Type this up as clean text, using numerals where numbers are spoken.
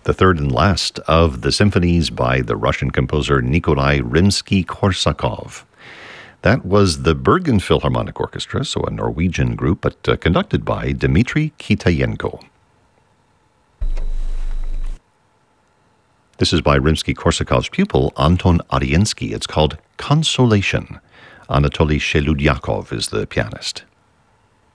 the third and last of the symphonies by the Russian composer Nikolai Rimsky-Korsakov. That was the Bergen Philharmonic Orchestra, so a Norwegian group, but conducted by Dmitry Kitayenko. This is by Rimsky-Korsakov's pupil, Anton Ariensky. It's called Consolation. Anatoly Sheludyakov is the pianist.